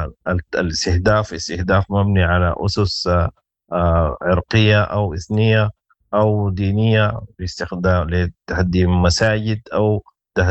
استهداف مبني على أسس عرقية أو إثنية أو دينية، باستخدام لتهديم مساجد أو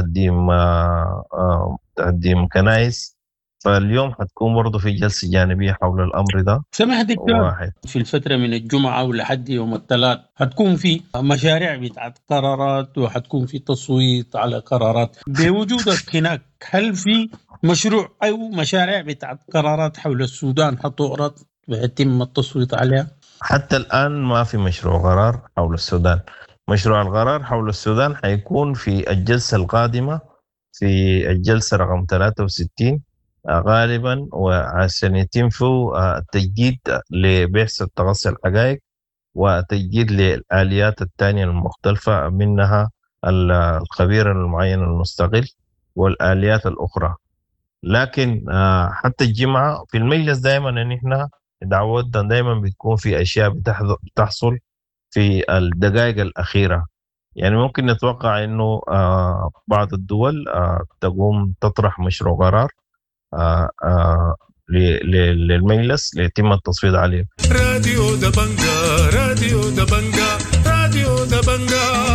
تهديم كنائس. فاليوم حتكون برضه في جلسة جانبية حول الأمر ده. سمح دكتور، واحد في الفترة من الجمعة ولحد يوم الثلاث هتكون في مشاريع بتاعت قرارات وهتكون في تصويت على قرارات. بوجودك هناك هل في مشروع أو مشاريع بتاعت قرارات حول السودان هتعرض ويتم التصويت عليها؟ حتى الآن ما في مشروع قرار حول السودان. مشروع القرار حول السودان حيكون في الجلسة القادمة، في الجلسة رقم 63 غالبا، وعشان يتم فيه التجديد لبحث التغطية الحقائق وتجديد للآليات الثانية المختلفة، منها الخبير المعين المستقل والآليات الأخرى. لكن حتى الجمعة في المجلس دائما ان احنا دعوتنا دائما بتكون في اشياء بتحصل في الدقائق الأخيرة. يعني ممكن نتوقع انه بعض الدول تقوم تطرح مشروع قرار للمجلس ليتم التصويت عليه. راديو دبنجا، راديو دبنجا، راديو دبنجا.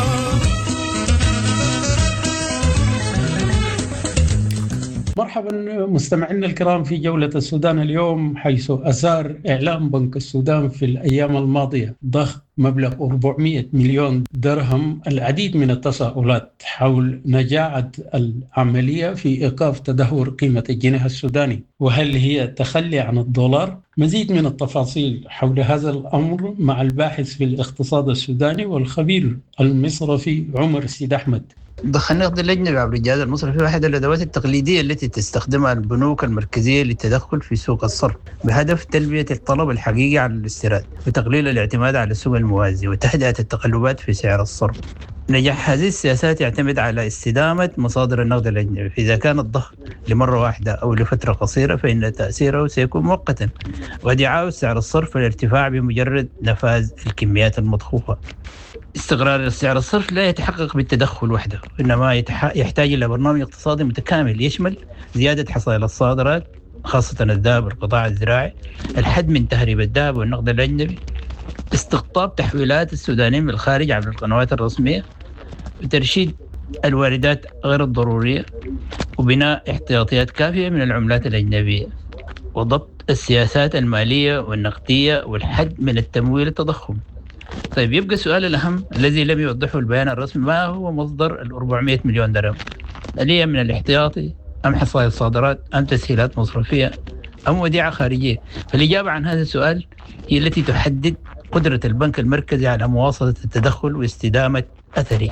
مرحبا مستمعينا الكرام في جولة السودان اليوم، حيث أثار إعلام بنك السودان في الأيام الماضية ضخ مبلغ 400 مليون درهم العديد من التساؤلات حول نجاعة العملية في إيقاف تدهور قيمة الجنيه السوداني، وهل هي تخلي عن الدولار؟ مزيد من التفاصيل حول هذا الأمر مع الباحث في الاقتصاد السوداني والخبير المصرفي عمر سيد أحمد. ضخ النقد الأجنبي عبر الجهاز المصرفي واحدة الأدوات التقليدية التي تستخدمها البنوك المركزية للتدخل في سوق الصرف بهدف تلبية الطلب الحقيقي على الاستيراد وتقليل الاعتماد على السوق الموازي وتهدئة التقلبات في سعر الصرف. نجاح هذه السياسات يعتمد على استدامة مصادر النقد الأجنبي، فإذا كان الضخ لمرة واحدة أو لفترة قصيرة فإن تأثيره سيكون مؤقتا ودعاء سعر الصرف الارتفاع بمجرد نفاذ الكميات المضخوفة. استقرار سعر الصرف لا يتحقق بالتدخل وحده، إنما يحتاج إلى برنامج اقتصادي متكامل يشمل زيادة حصائل الصادرات خاصة الذهب والقطاع الزراعي، الحد من تهريب الذهب والنقد الأجنبي، استقطاب تحويلات السودانيين من الخارج عبر القنوات الرسمية، وترشيد الواردات غير الضرورية، وبناء احتياطيات كافية من العملات الأجنبية، وضبط السياسات المالية والنقدية والحد من التمويل التضخم. طيب يبقى السؤال الأهم الذي لم يوضحه البيان الرسمي، ما هو مصدر 400 مليون درهم؟ هل هي من الاحتياطي أم حصائل صادرات أم تسهيلات مصرفية أم وديعة خارجية؟ فالإجابة عن هذا السؤال هي التي تحدد قدرة البنك المركزي على مواصلة التدخل واستدامة أثره.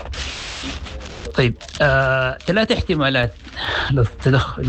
طيب 3 احتمالات للتدخل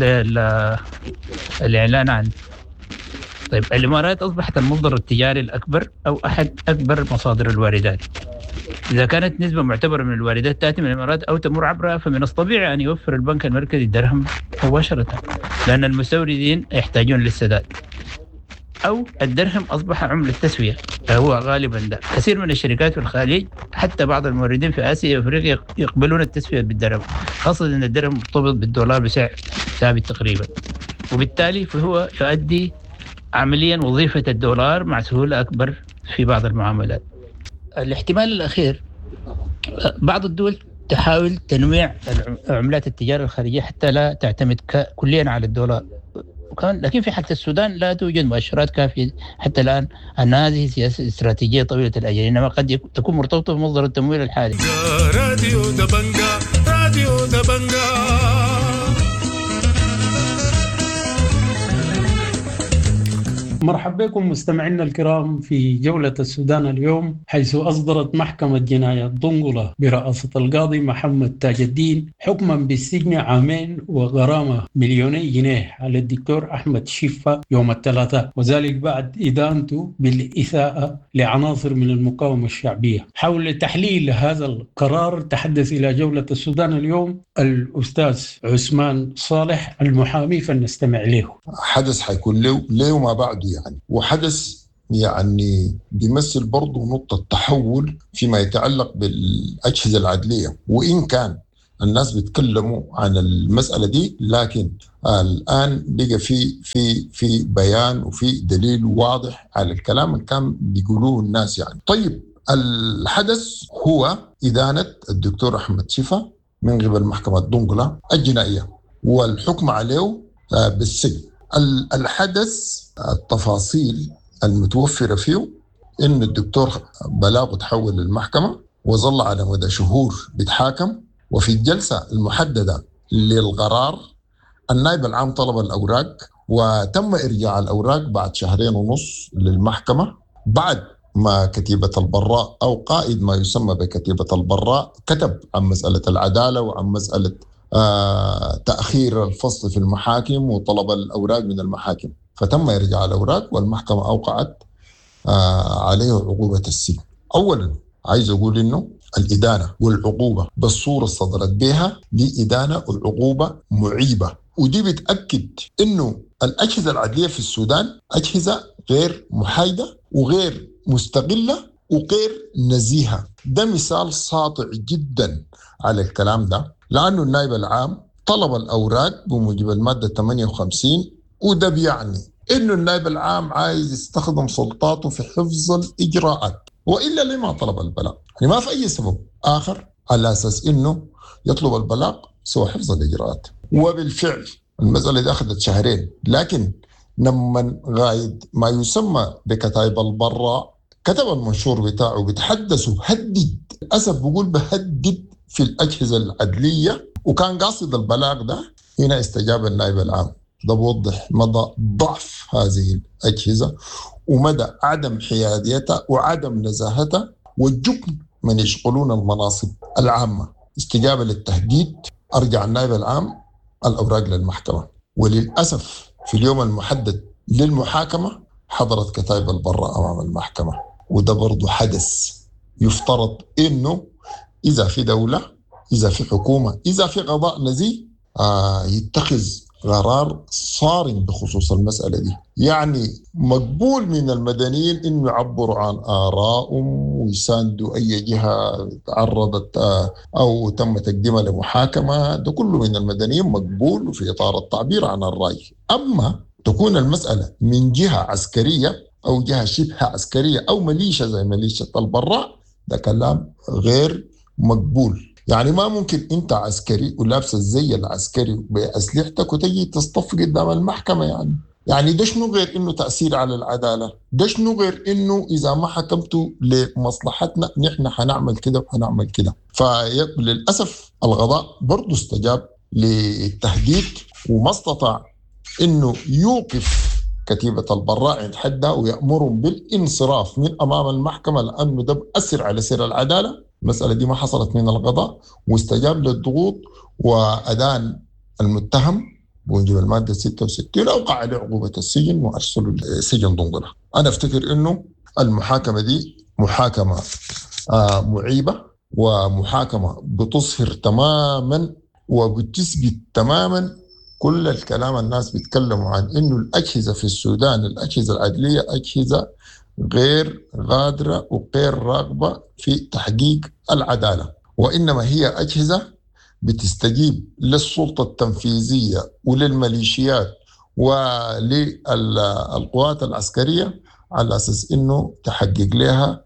الإعلان عن. طيب الإمارات أصبحت المصدر التجاري الأكبر أو أحد أكبر مصادر الواردات. إذا كانت نسبة معتبرة من الواردات تأتي من الإمارات أو تمر عبرها، فمن الطبيعي أن يوفر البنك المركزي الدرهم مباشرة، لأن المستوردين يحتاجون للسداد. أو الدرهم أصبح عملة تسوية، هو غالبا ده. كثير من الشركات في الخليج حتى بعض الموردين في آسيا وأفريقيا يقبلون التسوية بالدرهم، خاصة أن الدرهم مرتبط بالدولار بسعر ثابت تقريبا، وبالتالي فهو يؤدي عمليا وظيفة الدولار مع سهولة أكبر في بعض المعاملات. الاحتمال الأخير، بعض الدول تحاول تنويع عملات التجارة الخارجية حتى لا تعتمد كليا على الدولار، لكن في حالة السودان لا توجد مؤشرات كافية حتى الآن أن هذه سياسة استراتيجية طويلة الأجل، إنما قد تكون مرتبطة بمصدر التمويل الحالي. راديو دبنجا، راديو دبنجا. مرحبا بكم مستمعينا الكرام في جولة السودان اليوم، حيث أصدرت محكمة جنايات دنقلة برئاسة القاضي محمد تاج الدين حكما بالسجن 2 عام وغرامة 2 مليون جنيه على الدكتور أحمد شفة يوم الثلاثاء، وذلك بعد إدانته بالإساءة لعناصر من المقاومة الشعبية. حول تحليل هذا القرار تحدث إلى جولة السودان اليوم الأستاذ عثمان صالح المحامي، فلنستمع له. حدث حيكون له وما بعده يعني، وحدث يعني بيمثل برضه نقطة تحول فيما يتعلق بالأجهزة العدلية، وإن كان الناس بيتكلموا عن المسألة دي، لكن الآن بقى في بيان وفي دليل واضح على الكلام اللي كان بيقولوه الناس يعني. طيب الحدث هو إدانة الدكتور أحمد شفا من قبل محكمة دنقلة الجنائية والحكم عليه بالسجن. الحدث التفاصيل المتوفرة فيه إن الدكتور بلاغه تحول للمحكمة وظل على مدى شهور بيتحاكم، وفي الجلسة المحددة للقرار النائب العام طلب الأوراق وتم إرجاع الأوراق بعد 2.5 شهور للمحكمة، بعد ما كتيبة البراء أو قائد ما يسمى بكتيبة البراء كتب عن مسألة العدالة وعن مسألة تأخير الفصل في المحاكم وطلب الأوراق من المحاكم، فتم إرجاع الأوراق والمحكمة أوقعت عليه عقوبة السجن. أولا عايز أقول إنه الإدانة والعقوبة بالصورة صدرت بها دي إدانة والعقوبة معيبة، ودي بتأكد إنه الأجهزة العدلية في السودان أجهزة غير محايدة وغير مستقلة وغير نزيهة. ده مثال ساطع جدا على الكلام ده، لأنه النائب العام طلب الأوراق بموجب المادة 58، وده بيعني إنه النائب العام عايز يستخدم سلطاته في حفظ الإجراءات، وإلا لما طلب البلاغ؟ يعني ما في أي سبب آخر على أساس إنه يطلب البلاغ سوى حفظ الإجراءات. وبالفعل المسألة دي أخذت 2 شهور، لكن لما غايد ما يسمى بكتائب البراء كتب المنشور بتاعه بتحدثه هدد، للأسف بقول بهدد في الأجهزة العدلية، وكان قاصد البلاغ ده. هنا استجاب النائب العام. ده بوضح مدى ضعف هذه الأجهزة ومدى عدم حياديتها وعدم نزاهتها والجبن من يشغلون المناصب العامة. استجابة للتهديد، أرجع النائب العام الأوراق للمحكمة، وللأسف في اليوم المحدد للمحاكمة حضرت كتائب البراء أمام المحكمة. وده برضو حدث يفترض إنه إذا في دولة، إذا في حكومة، إذا في قضاء نزيه يتخذ قرار صارم بخصوص المسألة دي. يعني مقبول من المدنيين إنه يعبروا عن آرائهم ويساندوا أي جهة تعرضت أو تم تقديمها لمحاكمة، ده كله من المدنيين مقبول في إطار التعبير عن الرأي. أما تكون المسألة من جهة عسكرية أو جهة شبه عسكرية أو ميليشيا زي ميليشيا البراء، ده كلام غير مقبول. يعني ما ممكن انت عسكري ولابس الزي العسكري بأسلحتك وتجي تصطف قدام المحكمة. يعني ده شنو غير انه تأثير على العدالة؟ ده شنو غير انه اذا ما حكمتوا لمصلحتنا نحن حنعمل كده وحنعمل كده؟ فللأسف القضاء برضو استجاب للتهديد وما استطاع انه يوقف كتيبة البراء عند حدها ويأمرهم بالانصراف من امام المحكمة، لانه ده بأثر على سير العدالة. المسألة دي ما حصلت من القضاء، واستجاب للضغوط وأدان المتهم بموجب المادة 66 أوقع عليه عقوبة السجن وأرسله لسجن دنقلة. أنا أفتكر إنه المحاكمة دي محاكمة معيبة ومحاكمة بتصهر تماما وبتثبت تماما كل الكلام الناس بيتكلموا عن إنه الأجهزة في السودان، الأجهزة العدلية أجهزة غير غادرة وغير راغبة في تحقيق العدالة، وإنما هي أجهزة بتستجيب للسلطة التنفيذية وللميليشيات وللقوات العسكرية على أساس إنه تحقق لها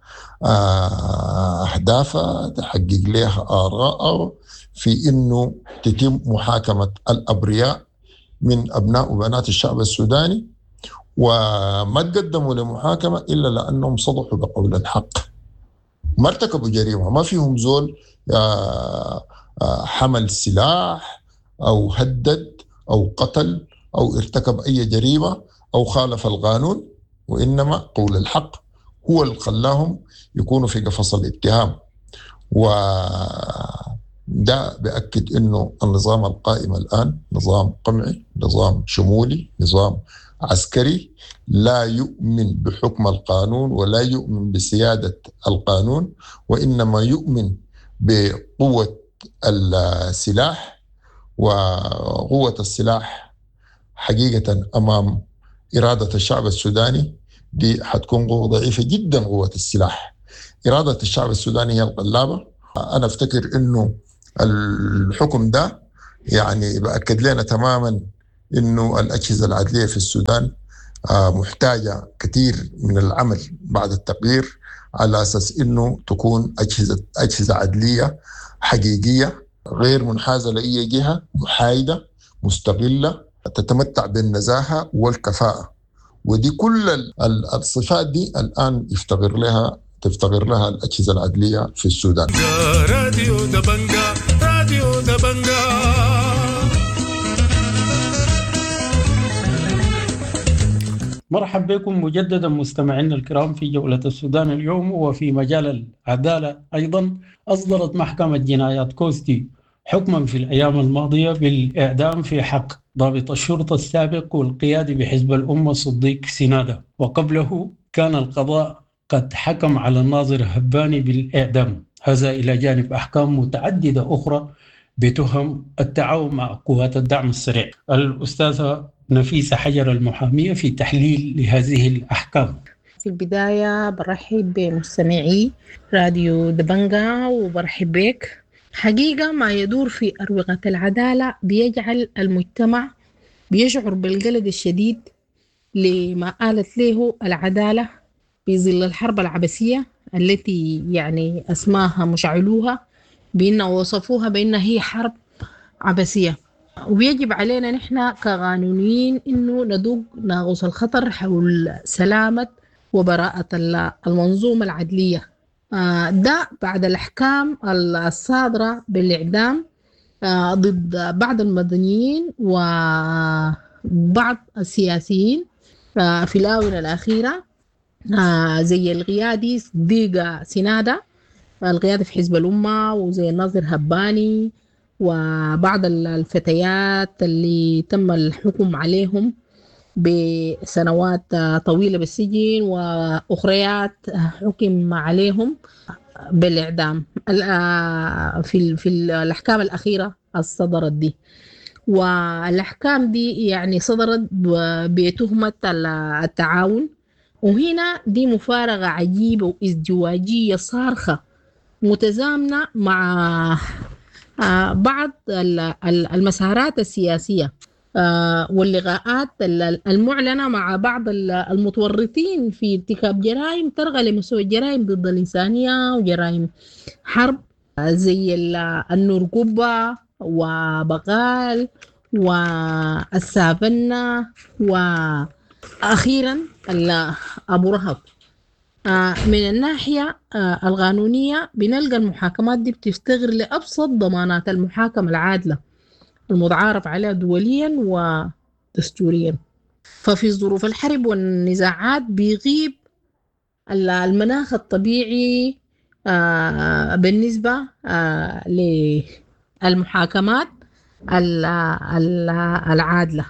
أهدافها، تحقق لها آراءها في إنه تتم محاكمة الأبرياء من أبناء وبنات الشعب السوداني، وما تقدموا لمحاكمة إلا لأنهم صدحوا بقول الحق، ما ارتكبوا جريمة، ما فيهم زول حمل سلاح أو هدد أو قتل أو ارتكب أي جريمة أو خالف القانون، وإنما قول الحق هو اللي خلاهم يكونوا في قفص الاتهام. وده بأكد إنه النظام القائم الآن نظام قمعي، نظام شمولي، نظام عسكري لا يؤمن بحكم القانون ولا يؤمن بسيادة القانون، وإنما يؤمن بقوة السلاح. وقوة السلاح حقيقة أمام إرادة الشعب السوداني دي حتكون قوة ضعيفة جدا. قوة السلاح، إرادة الشعب السوداني هي الغلابة. أنا أفتكر إنه الحكم ده يعني بأكد لنا تماما إنه الأجهزة العدلية في السودان محتاجة كثير من العمل بعد التغيير، على أساس إنه تكون أجهزة عدلية حقيقية غير منحازة لأي جهة، محايدة مستقلة تتمتع بالنزاهة والكفاءة. ودي كل الصفات دي الآن تفتقر لها الأجهزة العدلية في السودان. راديو دبنجا راديو دبنجا. مرحبا بكم مجددا مستمعينا الكرام في جولة السودان اليوم. وفي مجال العدالة أيضا أصدرت محكمة جنايات كوستي حكما في الأيام الماضية بالإعدام في حق ضابط الشرطة السابق والقيادي بحزب الأمة صديق سنادة، وقبله كان القضاء قد حكم على الناظر هباني بالإعدام، هذا إلى جانب أحكام متعددة أخرى بتهم التعاون مع قوات الدعم السريع. الأستاذة نفيسة حجر المحامية في تحليل لهذه الأحكام. في البداية برحب بمستمعي راديو دبنجا وبرحب بك. حقيقة ما يدور في أروقة العدالة بيجعل المجتمع بيشعر بالقلق الشديد لما آلت له العدالة في ظل الحرب العبثية التي يعني أسماها مشعلوها بأنه وصفوها بأنها هي حرب عبثية. ويجب علينا نحن كقانونيين إنه ندوق ناقوس الخطر حول سلامة وبراءة المنظومة العدلية. ده بعد الأحكام الصادرة بالإعدام ضد بعض المدنيين وبعض السياسيين في الآونة الأخيرة، زي القيادي صديق سنادة القيادي في حزب الأمة، وزي الناظر هباني، وبعض الفتيات اللي تم الحكم عليهم بسنوات طويلة بالسجن وأخريات حكم عليهم بالإعدام في الأحكام الأخيرة الصدرت دي. والأحكام دي يعني صدرت بتهمة التعاون، وهنا دي مفارقة عجيبة وازدواجية صارخة متزامنة مع بعض المسارات السياسية واللقاءات المعلنة مع بعض المتورطين في ارتكاب جرائم ترغى لمستوى الجرائم ضد الإنسانية وجرائم حرب، زي النورقبة وبقال والسافنة وأخيرا أبو رهب. من الناحية القانونية بنلقى المحاكمات دي بتفتقر لأبسط ضمانات المحاكمة العادلة المتعارف عليها دوليا ودستوريا. ففي ظروف الحرب والنزاعات بيغيب المناخ الطبيعي بالنسبة للمحاكمات العادلة،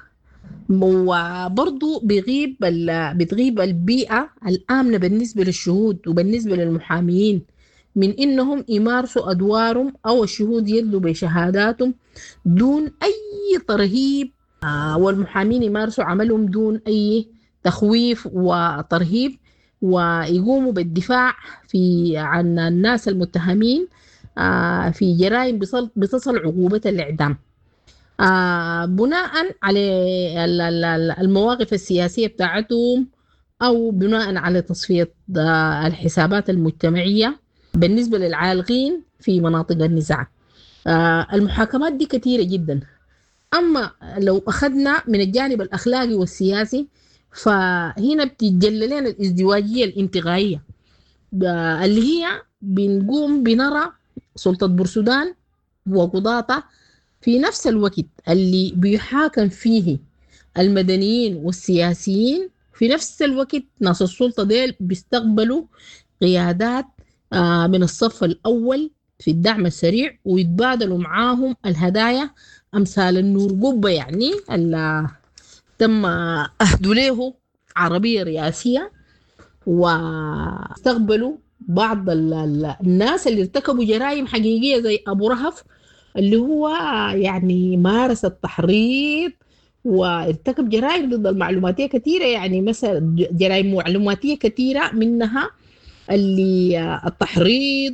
وبرضو بتغيب البيئة الآمنة بالنسبة للشهود وبالنسبة للمحاميين من إنهم يمارسوا أدوارهم أو الشهود يدلوا بشهاداتهم دون أي ترهيب، والمحامين يمارسوا عملهم دون أي تخويف وترهيب، ويقوموا بالدفاع عن الناس المتهمين في جرائم بتصل عقوبة الإعدام بناء على المواقف السياسية بتاعتهم أو بناء على تصفية الحسابات المجتمعية بالنسبة للعالقين في مناطق النزاع. المحاكمات دي كثيرة جدا. أما لو أخذنا من الجانب الأخلاقي والسياسي فهنا بتتجلى لنا الازدواجية الانتقائية اللي هي بنرى سلطة بورسودان وقضاطة في نفس الوقت اللي بيحاكم فيه المدنيين والسياسيين، في نفس الوقت ناس السلطة ديل بيستقبلوا قيادات من الصف الأول في الدعم السريع ويتبادلوا معاهم الهدايا أمثال النورقبة، يعني اللي تم أهدوا له عربية رئاسية، واستقبلوا بعض الناس اللي ارتكبوا جرائم حقيقية زي أبو رهف اللي هو يعني مارس التحريض وارتكب جرائم ضد المعلوماتية كثيرة، يعني مثلا جرائم معلوماتية كثيرة منها اللي التحريض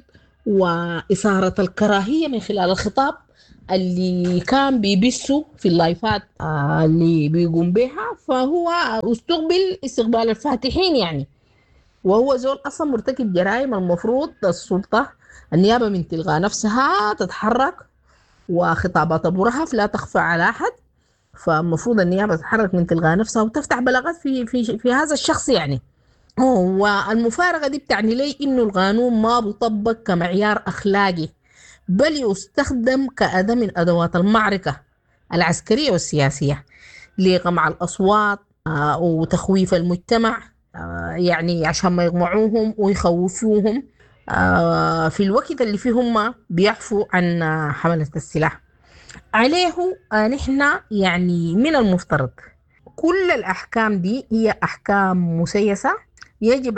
وإثارة الكراهية من خلال الخطاب اللي كان بيبثوا في اللايفات اللي بيقوم بها. فهو استقبل استقبال الفاتحين يعني، وهو زول أصلا مرتكب جرائم. المفروض السلطة النيابة من تلقى نفسها تتحرك، وخطابات أبو رهف لا تخفى على أحد، فالمفروض النيابة تتحرك من تلقى نفسها وتفتح بلاغات في هذا الشخص يعني. والمفارقة دي بتعني لي إنه القانون ما بيطبق كمعيار أخلاقي، بل يستخدم كأداة من أدوات المعركة العسكرية والسياسية لقمع الأصوات وتخويف المجتمع، يعني عشان ما يقمعوهم ويخوفوهم في الوقت اللي فيه هم بيعفوا عن حملة السلاح عليه. نحن يعني من المفترض كل الأحكام دي هي أحكام مسيسة، يجب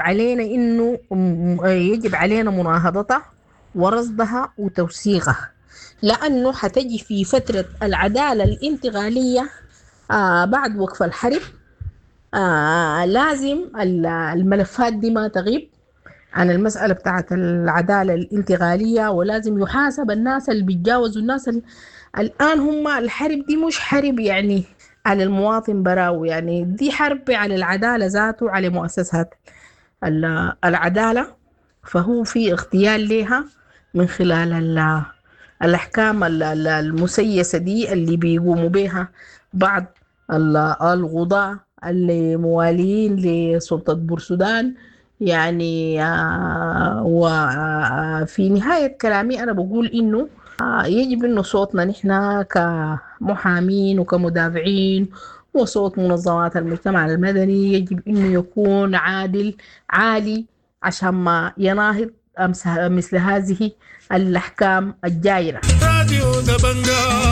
علينا مناهضتها ورصدها وتوثيقها، لأنه حتجي في فترة العدالة الانتقالية بعد وقف الحرب. لازم الملفات دي ما تغيب عن المسألة بتاعت العدالة الانتقالية، ولازم يحاسب الناس اللي بيتجاوزوا الناس. الآن هم الحرب دي مش حرب يعني على المواطن براو، يعني دي حرب على العدالة ذاته، على مؤسسات العدالة. فهو في اغتيال لها من خلال الأحكام المسيسة دي اللي بيقوموا بها بعض القضاة اللي موالين لسلطة بورسودان يعني. وفي نهاية كلامي أنا بقول إنه يجب إنه صوتنا نحن كمحامين وكمدافعين وصوت منظمات المجتمع المدني يجب إنه يكون عالي عشان ما يناهض مثل هذه الأحكام الجائرة. راديو دبنجا.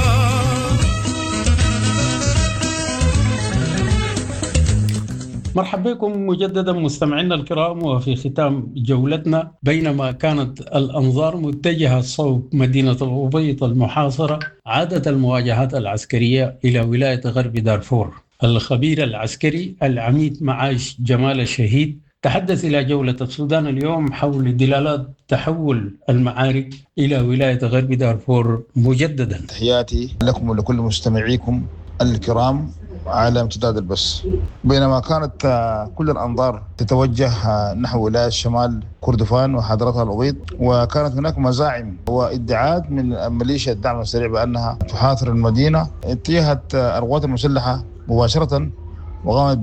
مرحبا بكم مجددا مستمعينا الكرام. وفي ختام جولتنا، بينما كانت الأنظار متجهة صوب مدينة الأبيض المحاصرة، عادت المواجهات العسكرية إلى ولاية غرب دارفور. الخبير العسكري العميد معاش جمال الشهيد تحدث إلى جولة السودان اليوم حول دلالات تحول المعارك إلى ولاية غرب دارفور مجددا. تحياتي لكم ولكل مستمعيكم الكرام على امتداد البث. بينما كانت كل الأنظار تتوجه نحو ولاية شمال كردفان وحضرتها الأبيض، وكانت هناك مزاعم وادعاءات من ميليشيا الدعم السريع بأنها تحاصر المدينة، اتجهت القوات المسلحة مباشرة وقامت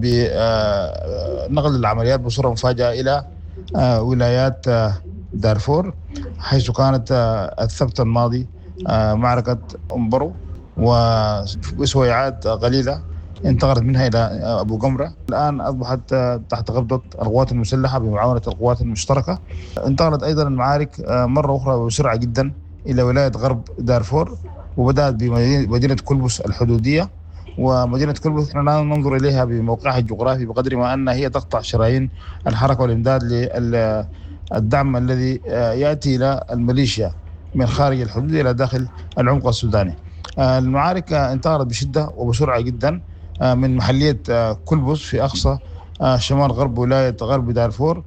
بنقل العمليات بصورة مفاجئة إلى ولايات دارفور، حيث كانت السبت الماضي معركة أمبرو، وسويعات قليلة انتقلت منها إلى أبو قمرة. الآن أصبحت تحت قبضة القوات المسلحة بمعاونة القوات المشتركة. انتقلت أيضا المعارك مرة أخرى بسرعة جدا إلى ولاية غرب دارفور، وبدأت بمدينة كلبس الحدودية. ومدينة كلبس نحن لا ننظر إليها بموقعها الجغرافي بقدر ما أنها هي تقطع شرايين الحركة والإمداد للدعم الذي يأتي إلى الميليشيا من خارج الحدود إلى داخل العمق السوداني. المعارك انتقلت بشدة وبسرعة جدا من محلية كلبس في أقصى شمال غرب ولاية غرب دارفور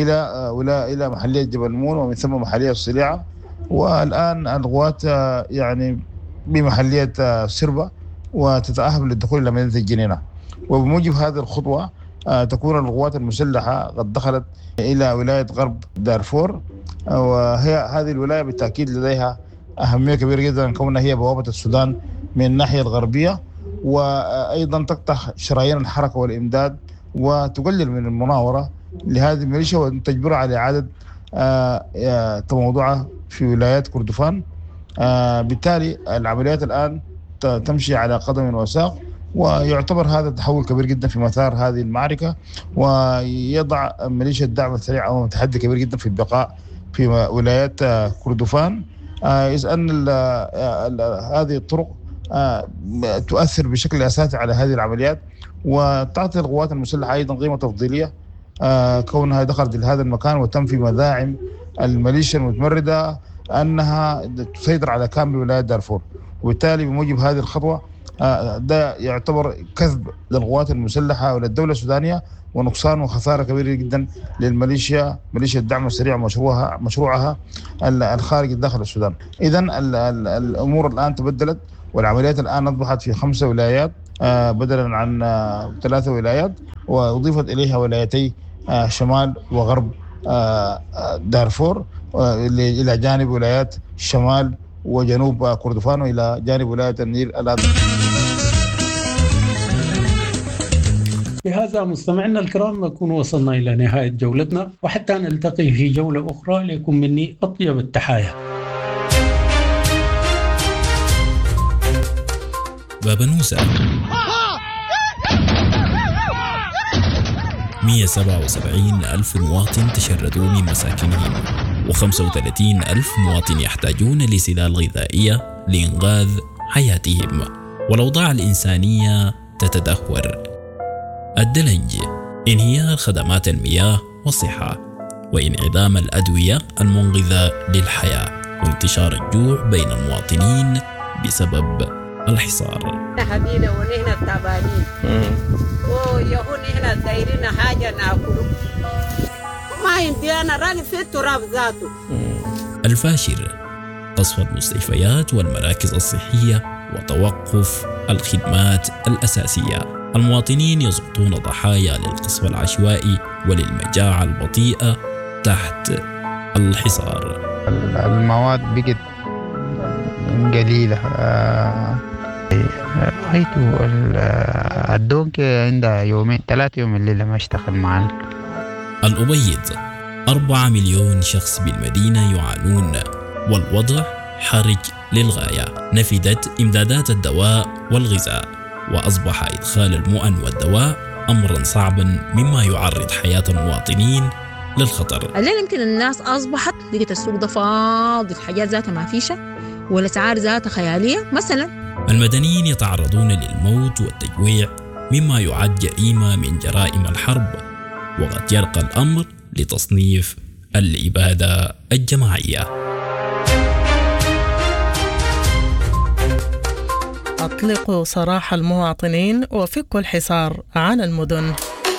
إلى محلية جبل مون، ومن ثم محلية الصليعة، والآن القوات يعني بمحلية سربة وتتأهب للدخول إلى مدينة الجنينة. وبموجب هذه الخطوة تكون القوات المسلحة قد دخلت إلى ولاية غرب دارفور، وهي هذه الولاية بالتأكيد لديها أهمية كبيرة جدا كونها هي بوابة السودان من الناحية الغربية، وأيضا تقطع شرايين الحركة والإمداد وتقلل من المناورة لهذه الميليشيا وتجبرها على إعادة تموضعها في ولايات كردفان. بالتالي العمليات الآن تمشي على قدم وساق، ويعتبر هذا تحول كبير جدا في مسار هذه المعركة، ويضع ميليشيا الدعم السريع أمام تحدي كبير جدا في البقاء في ولايات كردفان، إذ أن هذه الطرق تؤثر بشكل أساسي على هذه العمليات، وتعطي القوات المسلحة أيضا قيمة تفضيلية كونها دخلت لهذا المكان وتنفي مذاعم الميليشيا المتمردة أنها تسيطر على كامل ولاية دارفور. وبالتالي بموجب هذه الخطوة ده يعتبر كذب للقوات المسلحة وللدولة السودانية، ونقصان وخسارة كبيرة جدا للميليشيا، ميليشيا الدعم السريع مشروعها الخارج داخل السودان. إذن الأمور الآن تبدلت، والعمليات الآن أصبحت في 5 ولايات بدلا عن 3 ولايات، وأضيفت إليها ولايتي شمال وغرب دارفور إلى جانب ولايات شمال وجنوب كردفان وإلى جانب ولاية النيل الأزرق. بهذا مستمعينا الكرام نكون وصلنا إلى نهاية جولتنا، وحتى نلتقي في جولة أخرى لكم مني أطيب التحايا. بابا نوسة 177,000 مواطن تشردوا من مساكنهم، و35,000 مواطن يحتاجون لسلال غذائية لإنقاذ حياتهم، والأوضاع الإنسانية تتدهور. الدلنج، انهيار خدمات المياه والصحة، وانعدام الأدوية المنقذة للحياة، وانتشار الجوع بين المواطنين بسبب الحصار. حبيبي ونحن التعبانين ويهون نحن دايرين حاجة ناكله ما يمدينا راني في التراب ذاته. الفاشر، قصف المستشفيات والمراكز الصحية وتوقف الخدمات الأساسية. المواطنين يسقطون ضحايا للقصف العشوائي وللمجاعة البطيئة تحت الحصار. المواد بقت قليلة. رأيته الدونك عندها 2-3 يوم الليلة ما اشتغل معنا. الأبيض، 4 مليون شخص بالمدينة يعانون، والوضع حرج للغاية. نفدت إمدادات الدواء والغذاء، وأصبح إدخال المؤن والدواء أمرا صعبا مما يعرض حياة المواطنين للخطر. الليل يمكن الناس أصبحت لقيت السوق ده فاضي، الحاجات ذاتها ما فيشة، والأسعار ذاتها خيالية. مثلا المدنيين يتعرضون للموت والتجويع مما يعد جريمة من جرائم الحرب، وقد يرقى الأمر لتصنيف الإبادة الجماعية. أطلقوا سراح المواطنين وفكوا الحصار عن المدن.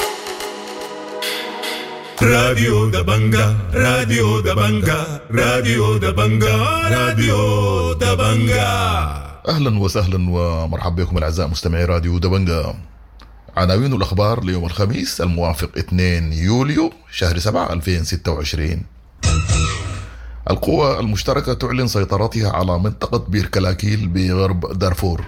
راديو دبنجا راديو دبنجا راديو دبنجا راديو دبنجا. أهلا وسهلا ومرحبا بكم الأعزاء مستمعي راديو دبنجا. عناوين الأخبار ليوم الخميس الموافق 2 يوليو شهر 7 2026. القوى المشتركة تعلن سيطرتها على منطقة بير كلاكيل بغرب دارفور.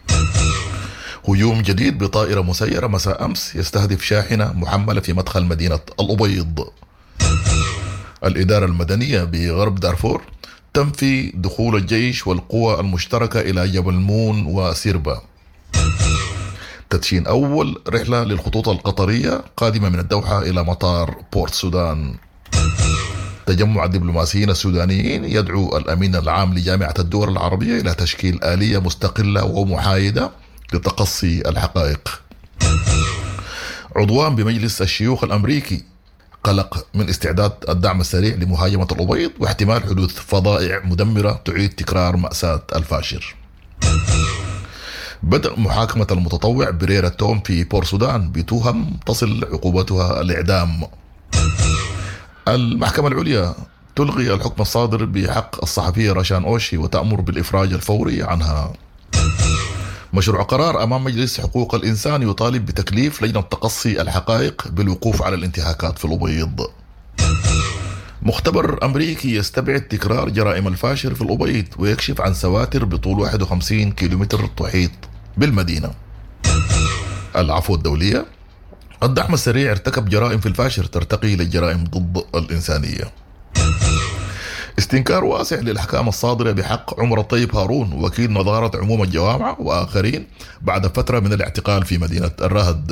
هجوم جديد بطائرة مسيرة مساء أمس يستهدف شاحنة محملة في مدخل مدينة الأبيض. الإدارة المدنية بغرب دارفور تنفي دخول الجيش والقوى المشتركة إلى جبل مون وسيربا. تدشين أول رحلة للخطوط القطرية قادمة من الدوحة إلى مطار بورت سودان. تجمع الدبلوماسيين السودانيين يدعو الأمين العام لجامعة الدول العربية إلى تشكيل آلية مستقلة ومحايدة لتقصي الحقائق. عضوان بمجلس الشيوخ الأمريكي قلق من استعداد الدعم السريع لمهاجمة الأبيض واحتمال حدوث فظائع مدمرة تعيد تكرار مأساة الفاشر. بدأ محاكمة المتطوع بريرة توم في بور سودان بتهم تصل عقوبتها الإعدام. المحكمة العليا تلغي الحكم الصادر بحق الصحفية رشان أوشي وتأمر بالإفراج الفوري عنها. مشروع قرار أمام مجلس حقوق الإنسان يطالب بتكليف لجنة تقصي الحقائق بالوقوف على الانتهاكات في الأبيض. مختبر أمريكي يستبعد تكرار جرائم الفاشر في الأبيض ويكشف عن سواتر بطول 51 كيلومتر تحيط بالمدينة. العفو الدولية، الدعم السريع ارتكب جرائم في الفاشر ترتقي للجرائم ضد الإنسانية. استنكار واسع للأحكام الصادرة بحق عمر الطيب هارون وكيل نظارة عموم الجوامع وآخرين بعد فترة من الاعتقال في مدينة الرهد.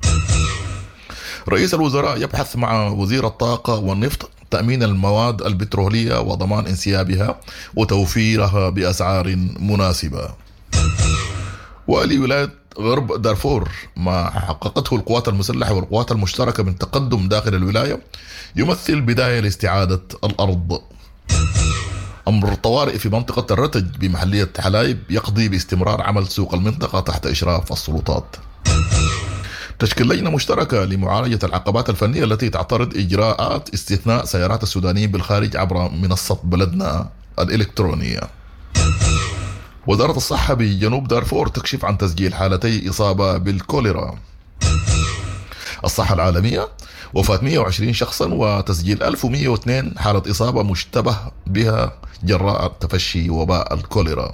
رئيس الوزراء يبحث مع وزير الطاقة والنفط تأمين المواد البترولية وضمان انسيابها وتوفيرها بأسعار مناسبة. ولولاية غرب دارفور ما حققته القوات المسلحة والقوات المشتركة من تقدم داخل الولاية يمثل بداية لاستعادة الأرض. أمر الطوارئ في منطقة الرتج بمحلية حلايب يقضي باستمرار عمل سوق المنطقة تحت إشراف السلطات. تشكيل لجنة مشتركة لمعالجة العقبات الفنية التي تعترض إجراءات استثناء سيارات السودانيين بالخارج عبر منصة بلدنا الإلكترونية. وزارة الصحة بجنوب دارفور تكشف عن تسجيل حالتي إصابة بالكوليرا. الصحة العالمية وفاة 120 شخصا وتسجيل 1102 حالة إصابة مشتبه بها جراء تفشي وباء الكوليرا.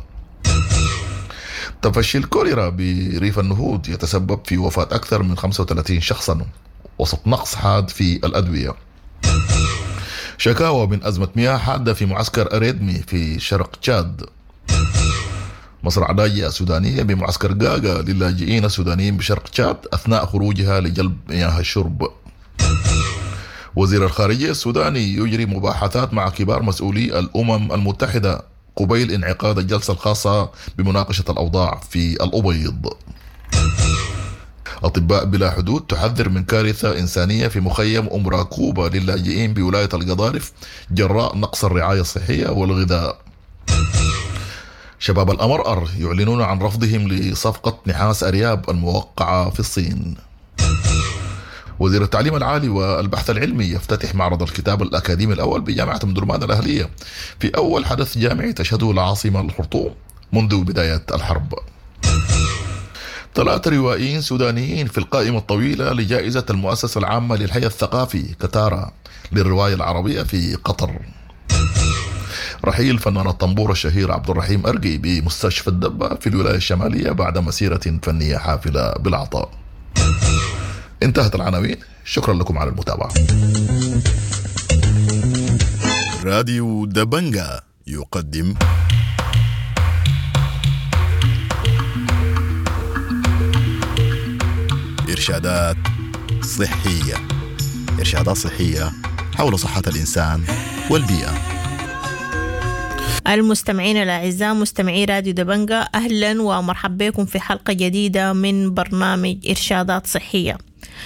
تفشي الكوليرا بريف النهود يتسبب في وفاة أكثر من 35 شخصا وسط نقص حاد في الأدوية. شكاوى من أزمة مياه حادة في معسكر أريدمي في شرق تشاد. مصرع لاجئة سودانية بمعسكر قاقا للاجئين السودانيين بشرق تشاد أثناء خروجها لجلب مياه الشرب. وزير الخارجية السوداني يجري مباحثات مع كبار مسؤولي الأمم المتحدة قبيل انعقاد الجلسة الخاصة بمناقشة الأوضاع في الأبيض. أطباء بلا حدود تحذر من كارثة إنسانية في مخيم أم راكوبة للاجئين بولاية القضارف جراء نقص الرعاية الصحية والغذاء. شباب الأمرأر يعلنون عن رفضهم لصفقة نحاس أرياب الموقعة في الصين. وزير التعليم العالي والبحث العلمي يفتتح معرض الكتاب الأكاديمي الأول بجامعة مدرمان الأهلية في أول حدث جامعي تشهده العاصمة الخرطوم منذ بداية الحرب. 3 روائيين سودانيين في القائمة الطويلة لجائزة المؤسسة العامة للحي الثقافي كتارا للرواية العربية في قطر. رحيل فنان الطنبور الشهير عبد الرحيم أرقي بمستشفى الدبة في الولاية الشمالية بعد مسيرة فنية حافلة بالعطاء. انتهت العناوين. شكرا لكم على المتابعة. راديو دبنجا يقدم إرشادات صحية. إرشادات صحية حول صحة الإنسان والبيئة. المستمعين الأعزاء مستمعي راديو دبنجا، أهلا ومرحبا بكم في حلقة جديدة من برنامج إرشادات صحية.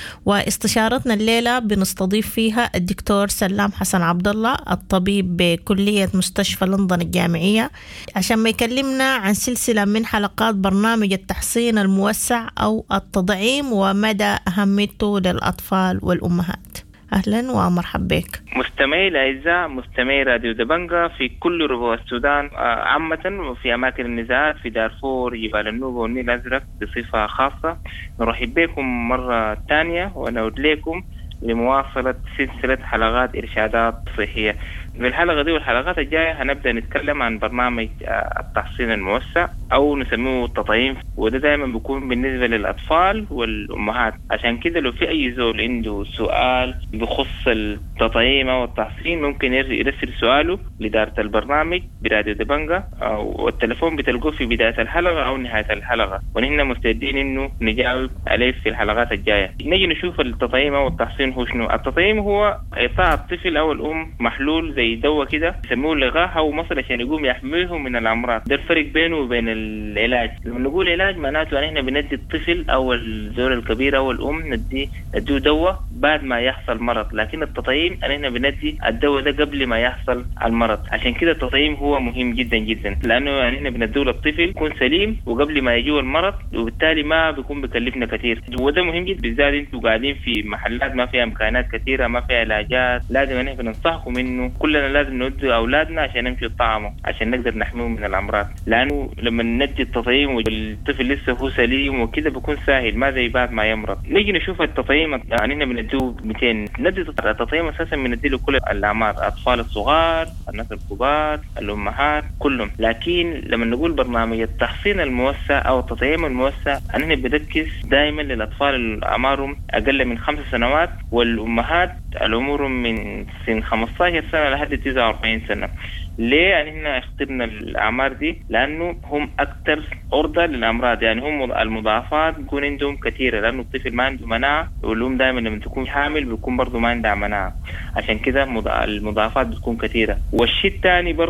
واستشارتنا الليلة بنستضيف فيها الدكتور سلام حسن عبد الله الطبيب بكلية مستشفى لندن الجامعية عشان ما يكلمنا عن سلسلة من حلقات برنامج التحصين الموسع أو التطعيم ومدى أهميته للأطفال والأمهات. أهلا ومرحبا بك مستمعي الأعزاء مستمعي راديو دبنجا في كل ربوع السودان عامة وفي أماكن النزاعات في دارفور جبال النوبة والنيل الأزرق بصفة خاصة. نرحب بكم مرة ثانية ونعود لكم لمواصلة سلسلة حلقات إرشادات صحية. في الحلقة دي والحلقات الجاية هنبدأ نتكلم عن برنامج التحصين الموسع أو نسميه التطعيم، وده دائما بيكون بالنسبة للأطفال والأمهات. عشان كده لو في أي زول عنده سؤال بخص التطعيم أو التحصين ممكن يرسل سؤاله لإدارة البرنامج براديو دبنجا، والتلفون بتلقوه في بداية الحلقة أو نهاية الحلقة، ونحن مستعدين إنه نجاوب عليه في الحلقات الجاية. نجي نشوف التطعيم أو التحصين هو شنو. التطعيم هو إعطاء الطفل أو الأم محلول زي دواء كده يسموه لقاح أو مصل عشان يقوم يحميهم من الأمراض. ده الفرق بينه وبين العلاج. لما نقول علاج معناته أن احنا بندي الطفل أو الزول الكبير أو الأم نديه دواء بعد ما يحصل مرض، لكن التطعيم أن احنا بندي الدواء ده قبل ما يحصل المرض. عشان كده التطعيم هو مهم جدا جدا، لأنه أن احنا بنديه للطفل يكون سليم وقبل ما يجيه المرض، وبالتالي ما بيكون بكلفنا كثير. وده مهم جدا بالذات انتوا قاعدين في محلات ما فيها إمكانات كثيرة ما فيها علاجات. لازم أن احنا ننصحكم إنه كلنا لازم ندي أولادنا عشان نمشي الطعام عشان نقدر نحميهم من الأمراض، لأنه لما ندي التطعيم والطفل لسه هو سليم وكده بيكون سهل ما زي بعد ما يمرض. نيجي نشوف التطعيم يعني احنا بنديه 200 ندي التطعيم أساسا بنديه لكل الأعمار، الأطفال الصغار، الناس الكبار، الأمهات كلهم. لكن لما نقول برنامج التحصين الموسع أو التطعيم الموسع أننا بنركز دائما للأطفال اللي أعمارهم أقل من 5 سنوات والأمهات العمرهم من سن 15 سنة لحد 49 سنة. ليه يعني احنا اخترنا الأعمار دي؟ لأنه هم أكثر عرضة للأمراض، يعني هم المضاعفات بيكون عندهم كثيرة، لأنه الطفل ما عنده مناعة، والأم دائما لما تكون حامل بيكون برضو ما عندها مناعة، عشان كده المضاعفات بتكون كثيرة. والشيء الثاني برضو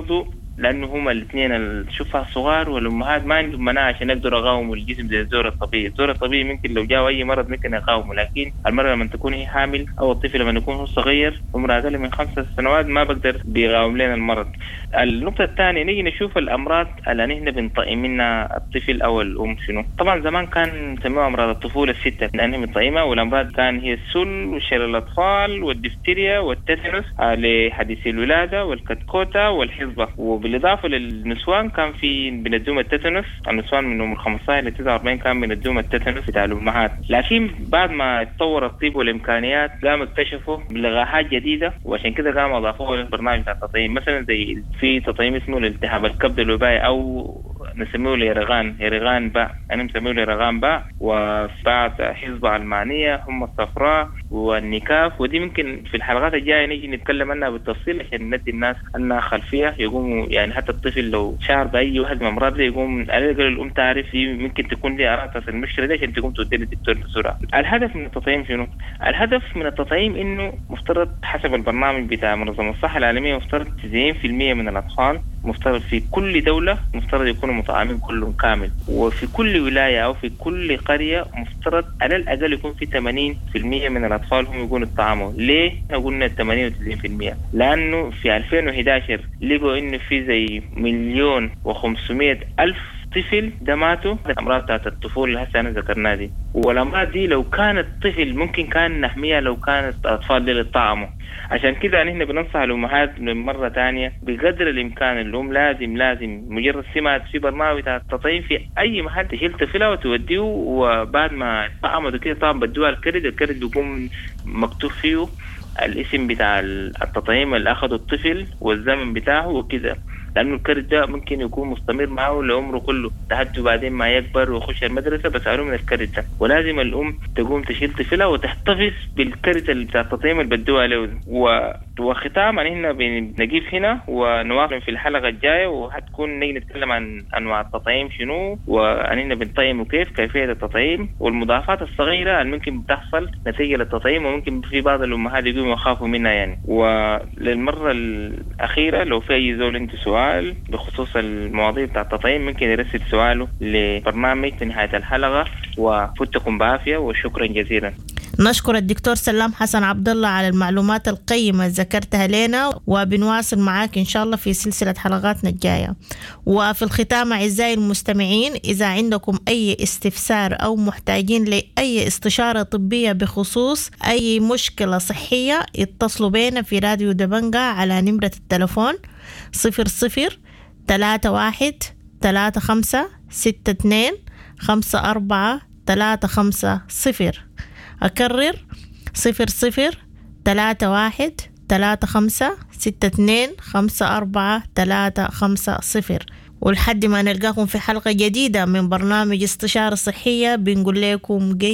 لأنه هما الاثنين الشفاه الصغار والأمهات ما عندهم مناعة عشان يقدروا يقاوموا الجسم زي الزور الطبيعي. الزور الطبيعي ممكن لو جاء أي مرض ممكن يقاومه، لكن المرأة لما تكون هي حامل أو الطفل لما يكون هو صغير عمره أقل من 5 سنوات ما بقدر بيقاوم لنا المرض. النقطة الثانية نيجي نشوف الأمراض اللي نحن بنطعم منها الطفل أو الأم شنو. طبعا زمان كان نسميها أمراض الطفولة الستة لأنها بنطعمها، والأمراض كان هي السل وشلل الأطفال والدفتيريا والتيتانوس لحديث الولادة والكتكوتة والحصبة. وبالإضافة للنسوان كان في بندوم التيتانوس، النسوان من عمر 15 إلى 49 كان بندوم التيتانوس بتاع الأمهات. لكن بعد ما تطور الطب والإمكانيات قاموا اكتشفوا لقاحات جديدة، وعشان كده قاموا أضافوها للبرنامج بتاع التطعيم. مثلا زي في تطعيم اسمه الالتهاب الكبد الوبائي أو نسميه يرغان باء، أنا مسميه يرغان باء، وبعد حصبة علمانية، هم الصفراء والنكاف. ودي ممكن في الحلقات الجاية نيجي نتكلم عنها بالتفصيل عشان ندي الناس أنها خلفية يقوموا يعني حتى الطفل لو شعر بأي واحد من أمراض دي يقوم على الأقل الأم تعرف ممكن تكون لي أعراض المشكلة دي عشان تقوم تودي للدكتور بسرعة. الهدف من التطعيم شنو؟ الهدف من التطعيم إنه مفترض حسب البرنامج بتاع منظمة الصحة العالمية مفترض 90% من الأطفال مفترض في كل دولة مفترض يكونوا مطعمين كلهم كامل، وفي كل ولاية أو في كل قرية مفترض على الأقل يكون في 80% من الأطفال هم يكونوا يطعموا. ليه قلنا 80 و 90%؟ لأنه في 2011 لقوا إنه في زي 1,500,000 طفل ده ماتوا الأمراض بتاعت الطفولة اللي هسه أنا ذكرناها دي. والأمراض دي لو كانت طفل ممكن كان نحميها لو كانت أطفال دي للطعام. عشان كده نحن بننصح الأمهات مرة تانية بقدر الإمكان الأم لازم مجرد سمعت في برنامج بتاع التطعيم في أي محل تشيل طفلها وتوديه، وبعد ما طعمته كده طبعا بدوها الكرد بيقوم مكتوب فيه الاسم بتاع التطعيم اللي أخذه الطفل والزمن بتاعه وكده، لأنه الكرد ده ممكن يكون مستمر معه لعمره كله لحد بعدين ما يكبر ويخش المدرسة بس عليه من الكرد ده. ولازم الأم تقوم تشيل طفلها وتحتفظ بالكرد اللي بتاع التطعيم اللي بدوها له. وختاما هنا بنقيف هنا ونواصل في الحلقة الجاية، وهتكون نيجي نتكلم عن أنواع التطعيم شنو، وأننا بنطعم وكيف كيفية التطعيم والمضاعفات الصغيرة اللي ممكن بتحصل نتيجة للتطعيم، وممكن في بعض الأمهات يقوموا يخافوا منها يعني. وللمرة الأخيرة لو في أي زول عنده سؤال بخصوص المواضيع بتاع التطعيم ممكن يرسل سؤاله لبرنامج في نهاية الحلقة، وفتكم بعافية وشكرا جزيلا. نشكر الدكتور سلام حسن عبد الله على المعلومات القيمة ذكرتها لنا، وبنواصل معاك إن شاء الله في سلسلة حلقاتنا الجاية. وفي الختام أعزائي المستمعين، إذا عندكم أي استفسار أو محتاجين لأي استشارة طبية بخصوص أي مشكلة صحية اتصلوا بينا في راديو دبنجة على نمرة التلفون 00-31-35-62-54-350. أكرر 00-31-35-62-54-350. ولحد ما نلقاكم في حلقة جديدة من برنامج استشارة صحية بنقول لكم